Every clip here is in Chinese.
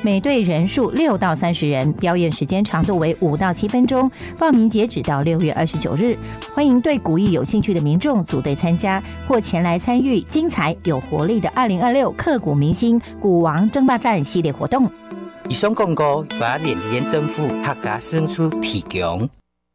每队人数6到30人，表演时间长度为5到7分钟。报名截止到6月29日，欢迎对古艺有兴趣的民众组队参加，或前来参与精彩有活力的2026刻骨铭心古王争霸战系列活动。 以上广告由缅甸政府客家生处提供。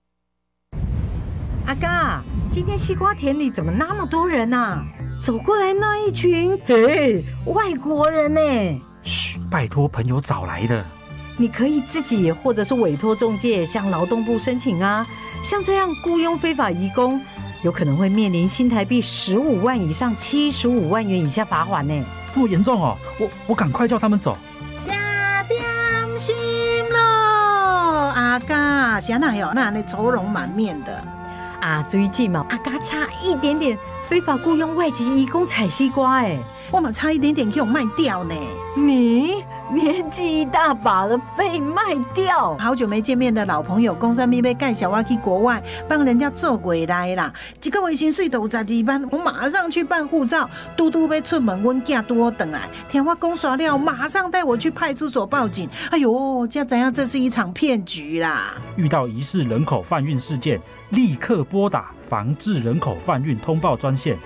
阿嘎，今天西瓜田里怎么那么多人啊？走过来那一群，嘿，外国人呢？ 嘘，拜托朋友找来的。 你可以自己或者是委托中介向劳动部申请啊。像这样雇佣非法移工，有可能会面临新台币15万以上75万元以下罚款呢。 这么严重哦？我赶快叫他们走。 吃点心咯，阿嘎，谁哪有那愁容满面的？啊，最近嘛，阿嘎差一点点非法雇佣外籍移工采西瓜，我们差一点点给我卖掉呢。你年纪一大把了，被卖掉？好久没见面的老朋友，公司咪被介绍我去国外帮人家做回来啦。一个月薪水都有12万，我马上去办护照。嘟嘟要出门，阮囝拄好回来，听我讲耍了，马上带我去派出所报警。哎呦，才知影这是一场骗局啦！ 遇到疑似人口贩运事件，立刻拨打防治人口贩运通报专线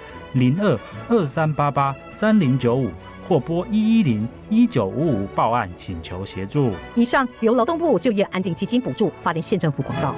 02-2388-3095。或拨110-1955报案请求协助。 以上由劳动部就业安定基金补助，花莲县政府广告。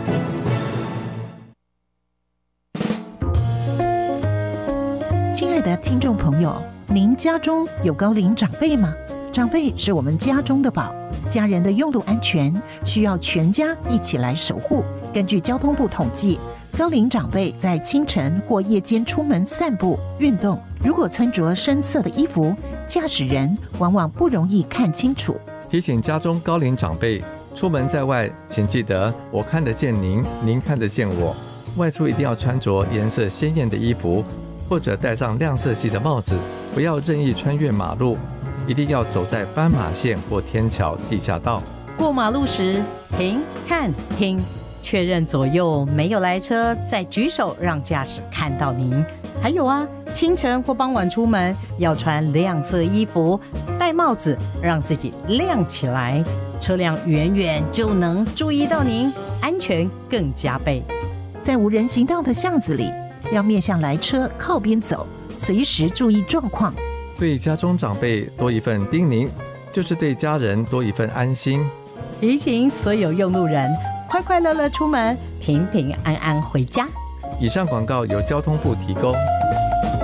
亲爱的听众朋友，您家中有高龄长辈吗？长辈是我们家中的宝，家人的用路安全需要全家一起来守护。根据交通部统计，高龄长辈在清晨或夜间出门散步运动，如果穿着深色的衣服，驾驶人往往不容易看清楚。 提醒家中高龄长辈，出门在外请记得我看得见您，您看得见我。外出一定要穿着颜色鲜艳的衣服，或者戴上亮色系的帽子，不要任意穿越马路，一定要走在斑马线或天桥地下道。 过马路时停看听，确认左右没有来车，再举手让驾驶看到您。还有啊，清晨或傍晚出门要穿亮色衣服，戴帽子让自己亮起来，车辆远远就能注意到您，安全更加倍。 在无人行道的巷子里，要面向来车靠边走，随时注意状况。 对家中长辈多一份叮咛，就是对家人多一份安心。 提醒所有用路人，快快乐乐出门，平平安安回家。 以上广告由交通部提供。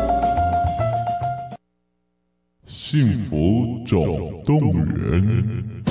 幸福总动员。